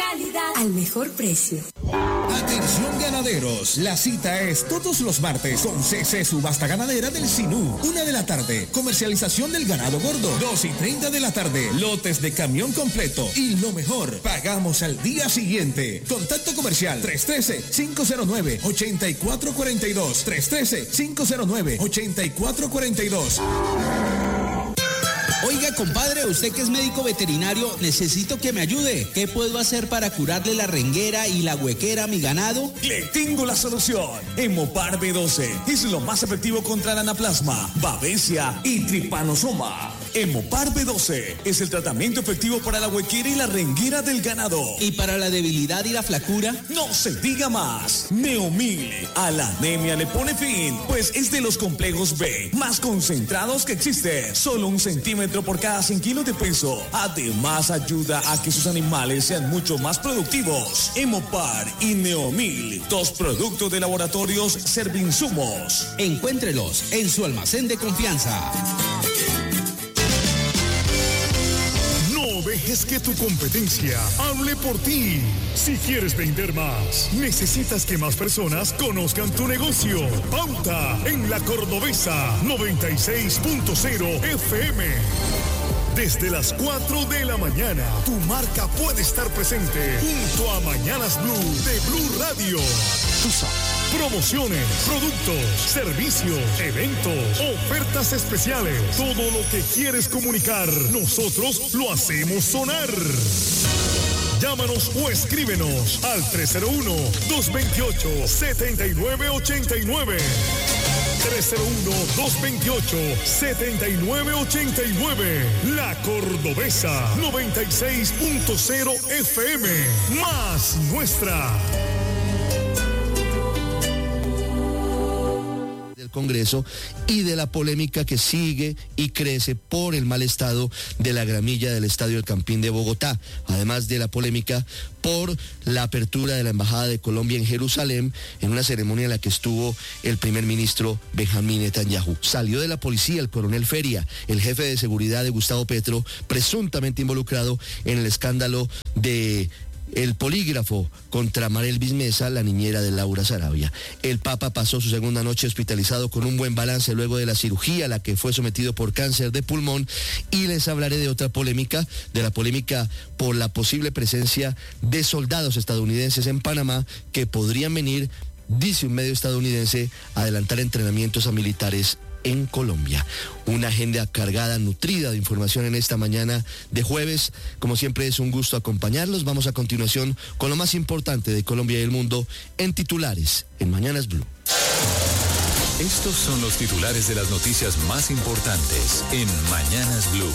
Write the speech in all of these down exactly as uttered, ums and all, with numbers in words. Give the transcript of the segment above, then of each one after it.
calidad al mejor precio. Atención ganaderos, la cita es todos los martes con C C Subasta Ganadera del Sinú, una de la tarde, comercialización del ganado gordo, dos y treinta de la tarde, lotes de camión completo y lo mejor, pagamos al día siguiente. Contacto comercial tres uno tres, cinco cero nueve, ocho cuatro cuatro dos, tres uno tres, cinco cero nueve, ocho cuatro cuatro dos. Oiga, compadre, usted que es médico veterinario, necesito que me ayude. ¿Qué puedo hacer para curarle la renguera y la huequera a mi ganado? Le tengo la solución. Hemopar B doce es lo más efectivo contra el anaplasma, babesia y tripanosoma. Hemopar B doce es el tratamiento efectivo para la huequera y la renguera del ganado. ¿Y para la debilidad y la flacura? No se diga más. Neomil a la anemia le pone fin, pues es de los complejos B más concentrados que existen. Solo un centímetro por cada cien kilos de peso. Además ayuda a que sus animales sean mucho más productivos. Hemopar y Neomil, dos productos de laboratorios Servinsumos. Encuéntrelos en su almacén de confianza. No dejes que tu competencia hable por ti. Si quieres vender más, necesitas que más personas conozcan tu negocio. Pauta en La Cordobesa noventa y seis punto cero F M. Desde las cuatro de la mañana, tu marca puede estar presente junto a Mañanas Blue de Blue Radio. Tú sabes. Promociones, productos, servicios, eventos, ofertas especiales. Todo lo que quieres comunicar, nosotros lo hacemos sonar. Llámanos o escríbenos al tres cero uno, dos dos ocho, siete nueve ocho nueve. tres cero uno, dos dos ocho, siete nueve ocho nueve. La Cordobesa noventa y seis punto cero F M. Más nuestra. Congreso y de la polémica que sigue y crece por el mal estado de la gramilla del Estadio El Campín de Bogotá, además de la polémica por la apertura de la Embajada de Colombia en Jerusalén en una ceremonia en la que estuvo el primer ministro Benjamín Netanyahu. Salió de la policía el coronel Feria, el jefe de seguridad de Gustavo Petro, presuntamente involucrado en el escándalo de el polígrafo contra Marelvis Mesa, la niñera de Laura Sarabia. El Papa pasó su segunda noche hospitalizado con un buen balance luego de la cirugía a la que fue sometido por cáncer de pulmón, y les hablaré de otra polémica, de la polémica por la posible presencia de soldados estadounidenses en Panamá que podrían venir, dice un medio estadounidense, a adelantar entrenamientos a militares en Colombia. Una agenda cargada, nutrida de información en esta mañana de jueves. Como siempre es un gusto acompañarlos. Vamos a continuación con lo más importante de Colombia y el mundo en titulares en Mañanas Blue. Estos son los titulares de las noticias más importantes en Mañanas Blue.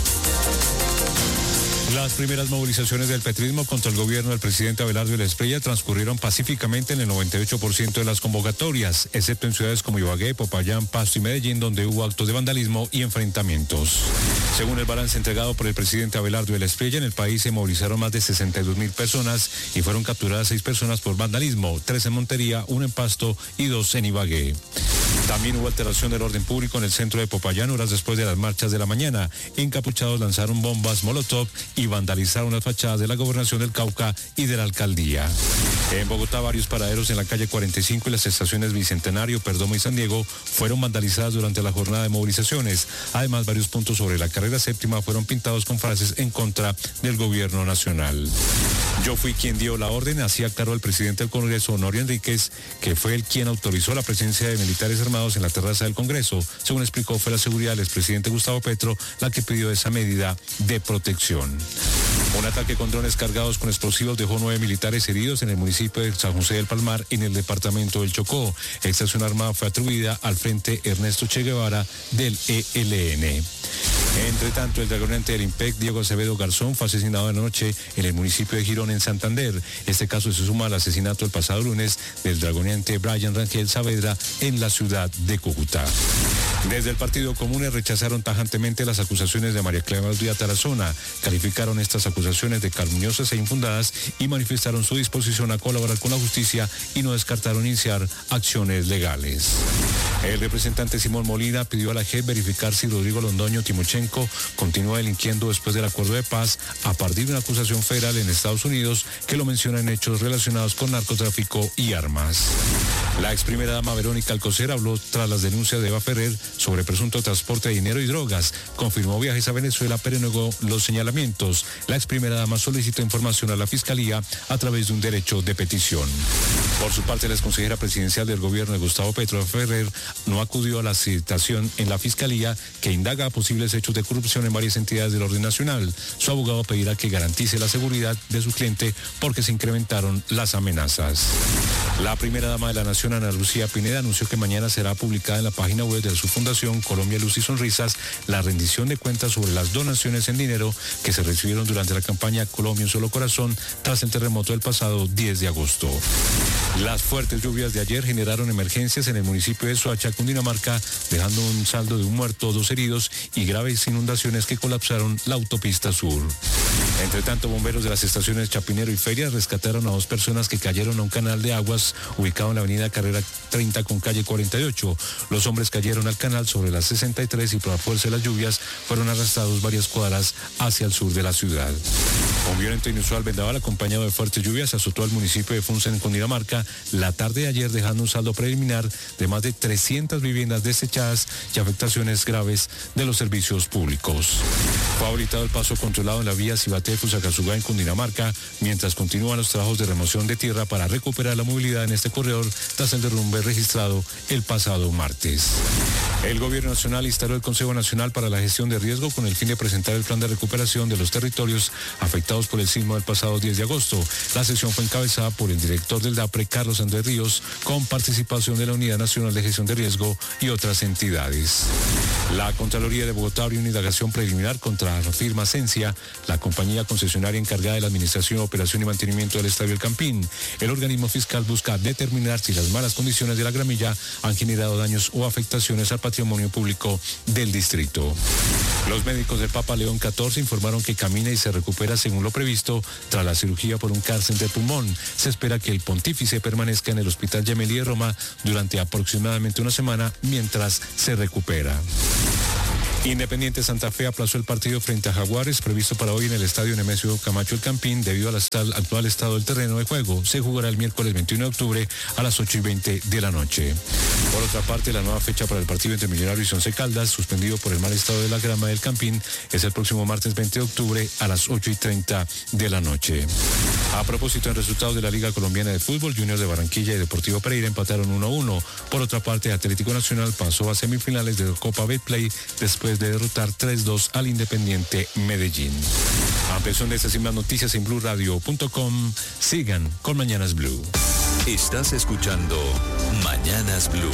Las primeras movilizaciones del petrismo contra el gobierno del presidente Abelardo Espriella transcurrieron pacíficamente en el noventa y ocho por ciento de las convocatorias, excepto en ciudades como Ibagué, Popayán, Pasto y Medellín, donde hubo actos de vandalismo y enfrentamientos. Según el balance entregado por el presidente Abelardo Espriella, en el país se movilizaron más de sesenta y dos mil personas y fueron capturadas seis personas por vandalismo, tres en Montería, uno en Pasto y dos en Ibagué. También hubo alteración del orden público en el centro de Popayán horas después de las marchas de la mañana. Encapuchados lanzaron bombas molotov y vandalizaron las fachadas de la Gobernación del Cauca y de la Alcaldía. En Bogotá, varios paraderos en la calle cuarenta y cinco y las estaciones Bicentenario, Perdomo y San Diego fueron vandalizadas durante la jornada de movilizaciones. Además, varios puntos sobre la carrera séptima fueron pintados con frases en contra del gobierno nacional. Yo fui quien dio la orden, así aclaró el presidente del Congreso, Honorio Enríquez, que fue el quien autorizó la presencia de militares armados en la terraza del Congreso. Según explicó, fue la seguridad del expresidente Gustavo Petro la que pidió esa medida de protección. Un ataque con drones cargados con explosivos dejó nueve militares heridos en el municipio de San José del Palmar, en el departamento del Chocó. Esta acción armada fue atribuida al Frente Ernesto Che Guevara del E L N. Entre tanto, el dragonante del IMPEC, Diego Acevedo Garzón, fue asesinado anoche en el municipio de Girón, en Santander. Este caso se suma al asesinato el pasado lunes del dragonante Brian Rangel Saavedra en la ciudad de Cúcuta. Desde el Partido Comunes rechazaron tajantemente las acusaciones de María Claudia Tarazona, calificaron estas acusaciones de calumniosas e infundadas y manifestaron su disposición a colaborar con la justicia y no descartaron iniciar acciones legales. El representante Simón Molina pidió a la J E P verificar si Rodrigo Londoño Timochenko continúa delinquiendo después del acuerdo de paz a partir de una acusación federal en Estados Unidos que lo menciona en hechos relacionados con narcotráfico y armas. La ex primera dama Verónica Alcocer habló tras las denuncias de Eva Ferrer sobre presunto transporte de dinero y drogas. Confirmó viajes a Venezuela, pero negó los señalamientos. La ex primera dama solicitó información a la Fiscalía a través de un derecho de petición. Por su parte, la exconsejera presidencial del gobierno de Gustavo Petro, Ferrer, no acudió a la citación en la Fiscalía que indaga posibles hechos de corrupción en varias entidades del orden nacional. Su abogado pedirá que garantice la seguridad de su cliente porque se incrementaron las amenazas. La primera dama de la Nación, Ana Lucía Pineda, anunció que mañana será publicada en la página web de su fundación Colombia Luz y Sonrisas la rendición de cuentas sobre las donaciones en dinero que se recibieron durante la campaña Colombia Un Solo Corazón tras el terremoto del pasado diez de agosto. Las fuertes lluvias de ayer generaron emergencias en el municipio de Soacha, Cundinamarca, dejando un saldo de un muerto, dos heridos y graves inundaciones que colapsaron la autopista sur. Entre tanto, bomberos de las estaciones Chapinero y Feria rescataron a dos personas que cayeron a un canal de aguas ubicado en la avenida Carrera treinta con calle cuarenta y ocho. Los hombres cayeron al canal sobre la sesenta y tres y por la fuerza de las lluvias fueron arrastrados varias cuadras hacia el sur de la ciudad. Un violento e inusual vendaval acompañado de fuertes lluvias azotó al municipio de Funza en Cundinamarca la tarde de ayer, dejando un saldo preliminar de más de trescientas viviendas desechadas y afectaciones graves de los servicios públicos. Fue habilitado el paso controlado en la vía Cibaté-Fusagasugá en Cundinamarca, mientras continúan los trabajos de remoción de tierra para recuperar la movilidad en este corredor tras el derrumbe registrado el pasado martes. El Gobierno Nacional instaló el Consejo Nacional para la Gestión de Riesgo con el fin de presentar el plan de recuperación de los territorios afectados por el sismo del pasado diez de agosto. La sesión fue encabezada por el director del DAPRE, Carlos Andrés Ríos, con participación de la Unidad Nacional de Gestión de Riesgo y otras entidades. La Contraloría de Bogotá abrió una indagación preliminar contra la firma Sensia, la compañía concesionaria encargada de la administración, operación y mantenimiento del Estadio El Campín. El organismo fiscal busca determinar si las malas condiciones de la gramilla han generado daños o afectaciones al patrimonio público del distrito. Los médicos del Papa León catorce informaron que camina y se recupera según lo previsto tras la cirugía por un cáncer de pulmón. Se espera que el pontífice permanezca en el Hospital Gemelli de Roma durante aproximadamente una semana mientras se recupera. Independiente Santa Fe aplazó el partido frente a Jaguares previsto para hoy en el estadio Nemesio Camacho El Campín debido al actual estado del terreno de juego. Se jugará el miércoles veintiuno de octubre a las ocho y veinte de la noche. Por otra parte, la nueva fecha para el partido entre Millonarios y Once Caldas, suspendido por el mal estado de la grama del Campín, es el próximo martes veinte de octubre a las ocho y treinta de la noche. A propósito, en resultados de la Liga Colombiana de Fútbol, Junior de Barranquilla y Deportivo Pereira empataron uno a uno. Por otra parte, Atlético Nacional pasó a semifinales de Copa Betplay después de derrotar tres dos al Independiente Medellín. Ampliación de estas y más noticias en blue radio punto com. Sigan con Mañanas Blue. Estás escuchando Mañanas Blue.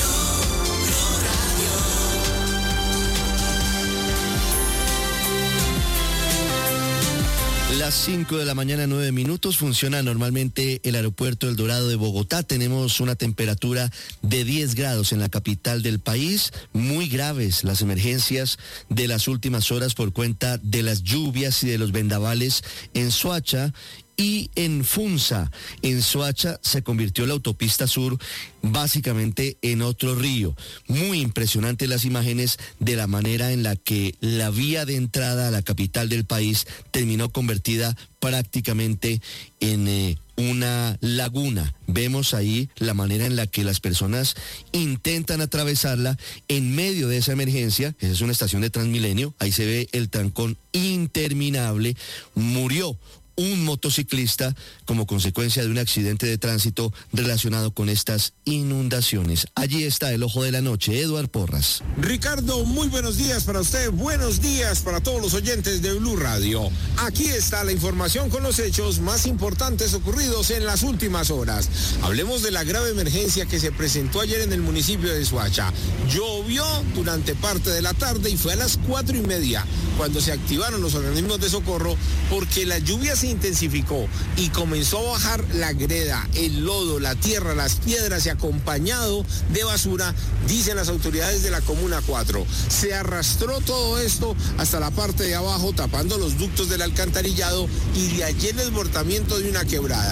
Las cinco de la mañana, nueve minutos, funciona normalmente el aeropuerto El Dorado de Bogotá. Tenemos una temperatura de diez grados en la capital del país. Muy graves las emergencias de las últimas horas por cuenta de las lluvias y de los vendavales en Soacha y en Funza. En Soacha se convirtió la autopista sur básicamente en otro río. Muy impresionantes las imágenes de la manera en la que la vía de entrada a la capital del país terminó convertida prácticamente en eh, una laguna. Vemos ahí la manera en la que las personas intentan atravesarla en medio de esa emergencia. Esa es una estación de Transmilenio. Ahí se ve el trancón interminable. Murió un motociclista como consecuencia de un accidente de tránsito relacionado con estas inundaciones. Allí está el ojo de la noche, Eduard Porras. Ricardo, muy buenos días para usted, buenos días para todos los oyentes de Blue Radio. Aquí está la información con los hechos más importantes ocurridos en las últimas horas. Hablemos de la grave emergencia que se presentó ayer en el municipio de Soacha. Llovió durante parte de la tarde y fue a las cuatro y media cuando se activaron los organismos de socorro porque la lluvia se intensificó y comenzó a bajar la greda, el lodo, la tierra, las piedras y acompañado de basura, dicen las autoridades de la Comuna cuatro. Se arrastró todo esto hasta la parte de abajo, tapando los ductos del alcantarillado y de allí el desbordamiento de una quebrada.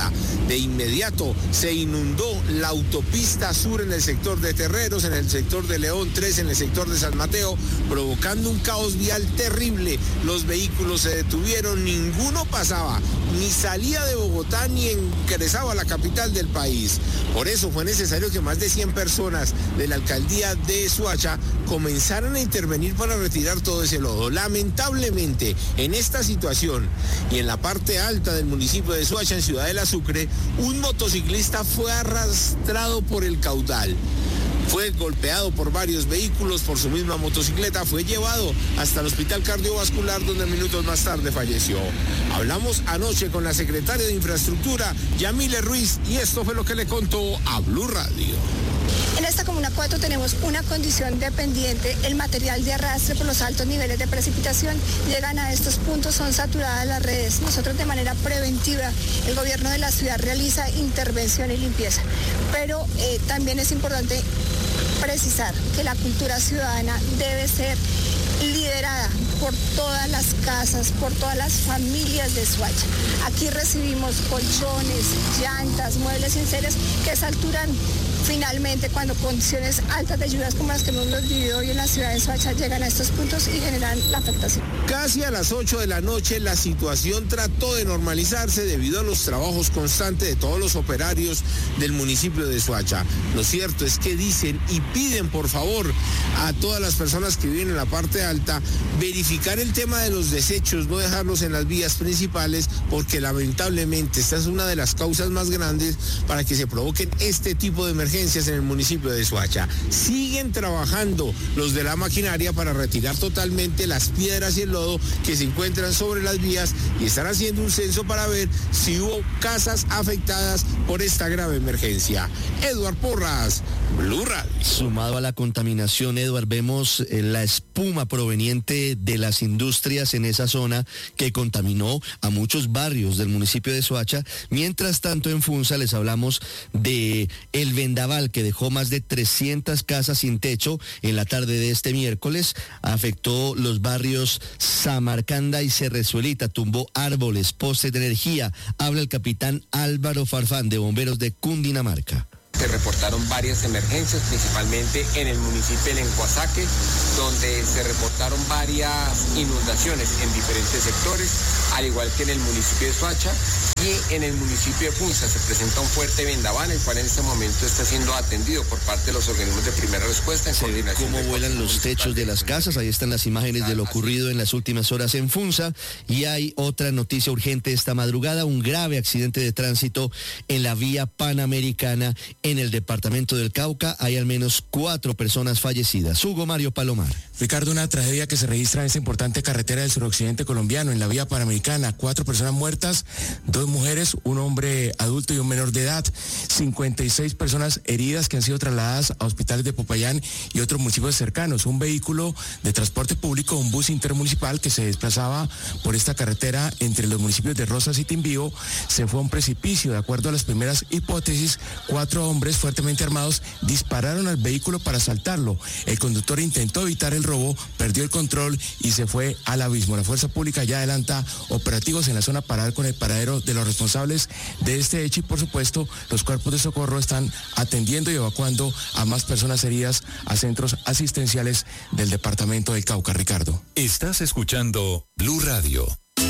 De inmediato se inundó la autopista sur en el sector de Terreros, en el sector de León tres, en el sector de San Mateo, provocando un caos vial terrible. Los vehículos se detuvieron, ninguno pasaba, ni salía de Bogotá ni ingresaba a la capital del país. Por eso fue necesario que más de cien personas de la alcaldía de Soacha comenzaron a intervenir para retirar todo ese lodo. Lamentablemente, en esta situación y en la parte alta del municipio de Soacha, en Ciudad del Sucre, un motociclista fue arrastrado por el caudal. Fue golpeado por varios vehículos, por su misma motocicleta, fue llevado hasta el hospital cardiovascular, donde minutos más tarde falleció. Hablamos anoche con la secretaria de Infraestructura, Yamile Ruiz, y esto fue lo que le contó a Blue Radio. En esta Comuna cuatro tenemos una condición de pendiente, el material de arrastre por los altos niveles de precipitación llegan a estos puntos, son saturadas las redes. Nosotros de manera preventiva, el gobierno de la ciudad realiza intervención y limpieza, pero eh, también es importante precisar que la cultura ciudadana debe ser liderada por todas las casas, por todas las familias de Soacha. Aquí recibimos colchones, llantas, muebles enseres que saturan finalmente cuando condiciones altas de lluvias como las que hemos vivido hoy en la ciudad de Soacha llegan a estos puntos y generan la afectación. Casi a las ocho de la noche la situación trató de normalizarse debido a los trabajos constantes de todos los operarios del municipio de Soacha. Lo cierto es que dicen y piden por favor a todas las personas que viven en la parte alta verificar el tema de los desechos, no dejarlos en las vías principales, porque lamentablemente esta es una de las causas más grandes para que se provoquen este tipo de emergencias en el municipio de Soacha. Siguen trabajando los de la maquinaria para retirar totalmente las piedras y el lodo que se encuentran sobre las vías y están haciendo un censo para ver si hubo casas afectadas por esta grave emergencia. Eduard Porras, Blue Radio. Sumado a la contaminación, Eduard, vemos eh, la espuma proveniente de las industrias en esa zona que contaminó a muchos barrios del municipio de Soacha. Mientras tanto, en Funza les hablamos de el vendaval que dejó más de trescientas casas sin techo en la tarde de este miércoles. Afectó los barrios Samarcanda y Cerrezuelita, tumbó árboles, postes de energía. Habla el capitán Álvaro Farfán de Bomberos de Cundinamarca. Se reportaron varias emergencias, principalmente en el municipio de Lenguasaque, donde se reportaron varias inundaciones en diferentes sectores, al igual que en el municipio de Soacha. Y en el municipio de Funza se presenta un fuerte vendaval, el cual en este momento está siendo atendido por parte de los organismos de primera respuesta en Se coordinación. Cómo vuelan los techos de las casas, ahí están las imágenes de lo ocurrido en las últimas horas en Funza. Y hay otra noticia urgente esta madrugada, un grave accidente de tránsito en la vía Panamericana en el departamento del Cauca. Hay al menos cuatro personas fallecidas. Hugo Mario Palomar. Ricardo, una tragedia que se registra en esta importante carretera del suroccidente colombiano, en la vía Panamericana. Cuatro personas muertas, dos mujeres, un hombre adulto y un menor de edad. cincuenta y seis personas heridas que han sido trasladadas a hospitales de Popayán y otros municipios cercanos. Un vehículo de transporte público, un bus intermunicipal que se desplazaba por esta carretera entre los municipios de Rosas y Timbío, se fue a un precipicio. De acuerdo a las primeras hipótesis, cuatro hombres fuertemente armados dispararon al vehículo para asaltarlo. El conductor intentó evitar el robo, perdió el control y se fue al abismo. La fuerza pública ya adelanta operativos en la zona para dar con el paradero de los responsables de este hecho y, por supuesto, los cuerpos de socorro están atendiendo y evacuando a más personas heridas a centros asistenciales del departamento del Cauca. Ricardo. Estás escuchando Blue Radio.